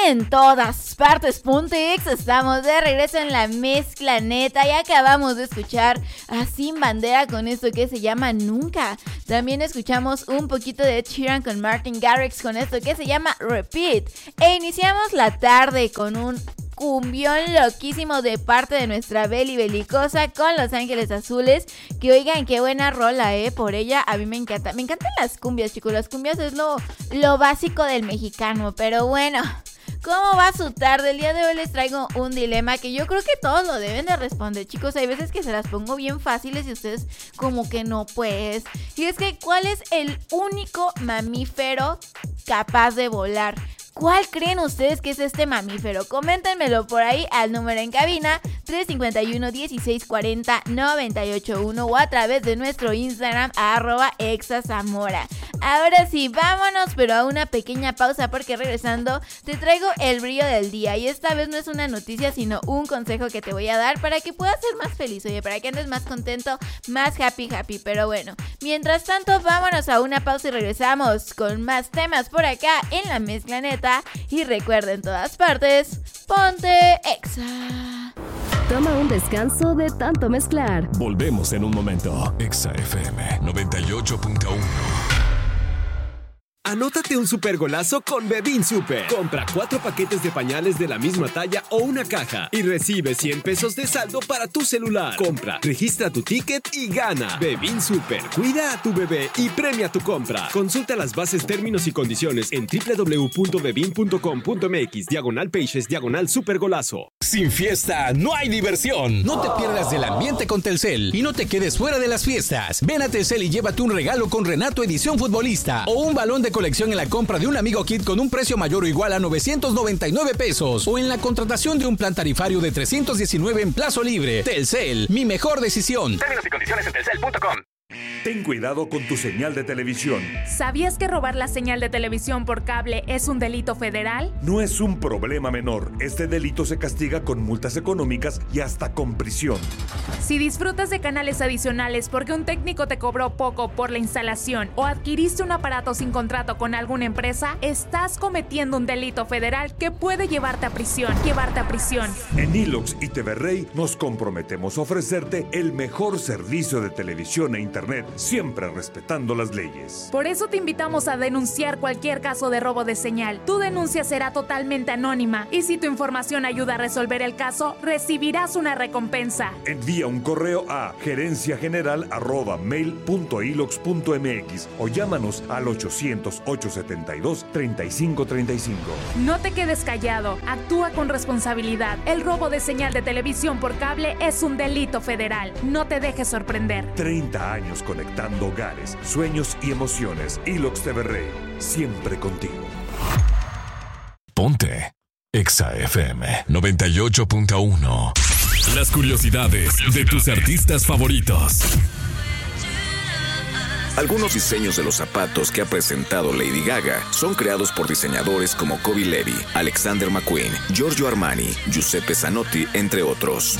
en todas partes. .x, estamos de regreso en la mezcla neta y acabamos de escuchar a Sin Bandera con esto que se llama Nunca. También escuchamos un poquito de Ed Sheeran con Martin Garrix con esto que se llama Repeat. E iniciamos la tarde con un cumbión loquísimo de parte de nuestra Beli Belicosa con Los Ángeles Azules, que oigan, qué buena rola, por ella a mí me encantan las cumbias, chicos. Las cumbias es lo básico del mexicano, pero bueno, ¿cómo va su tarde? El día de hoy les traigo un dilema que yo creo que todos lo deben de responder, chicos. Hay veces que se las pongo bien fáciles y ustedes como que no, pues. Y es que, ¿cuál es el único mamífero capaz de volar? ¿Cuál creen ustedes que es este mamífero? Coméntenmelo por ahí al número en cabina 351-1640-981 o a través de nuestro Instagram @exazamora. Ahora sí, vámonos, pero a una pequeña pausa porque regresando te traigo el brillo del día. Y esta vez no es una noticia, sino un consejo que te voy a dar para que puedas ser más feliz, oye, para que andes más contento, más happy. Pero bueno, mientras tanto, vámonos a una pausa y regresamos con más temas por acá en la mezcla neta. Y recuerda, en todas partes, ponte Exa. Toma un descanso de tanto mezclar. Volvemos en un momento. Exa FM 98.1. Anótate un super golazo con Bebin Super. Compra 4 paquetes de pañales de la misma talla o una caja y recibe 100 pesos de saldo para tu celular. Compra, registra tu ticket y gana. Bebin Super. Cuida a tu bebé y premia tu compra. Consulta las bases, términos y condiciones en www.bebin.com.mx/pages/supergolazo. Sin fiesta no hay diversión. No te pierdas del ambiente con Telcel y no te quedes fuera de las fiestas. Ven a Telcel y llévate un regalo con Renato Edición Futbolista o un balón de colección en la compra de un Amigo Kit con un precio mayor o igual a 999 pesos o en la contratación de un plan tarifario de 319 en plazo libre. Telcel, mi mejor decisión. Términos y condiciones en telcel.com. Ten cuidado con tu señal de televisión. ¿Sabías que robar la señal de televisión por cable es un delito federal? No es un problema menor. Este delito se castiga con multas económicas y hasta con prisión. Si disfrutas de canales adicionales porque un técnico te cobró poco por la instalación o adquiriste un aparato sin contrato con alguna empresa, estás cometiendo un delito federal que puede llevarte a prisión. En Ilox y TV Rey nos comprometemos a ofrecerte el mejor servicio de televisión e internet, siempre respetando las leyes. Por eso te invitamos a denunciar cualquier caso de robo de señal. Tu denuncia será totalmente anónima y si tu información ayuda a resolver el caso, recibirás una recompensa. Envía un correo a gerenciageneral@mail.ilox.mx o llámanos al 800-872-3535. No te quedes callado, actúa con responsabilidad. El robo de señal de televisión por cable es un delito federal. No te dejes sorprender. 30 años conectando hogares, sueños y emociones. Ilox TV Rey, siempre contigo. Ponte Exa FM 98.1. Las curiosidades de tus artistas favoritos. Algunos diseños de los zapatos que ha presentado Lady Gaga son creados por diseñadores como Kobe Levi, Alexander McQueen, Giorgio Armani, Giuseppe Zanotti, entre otros.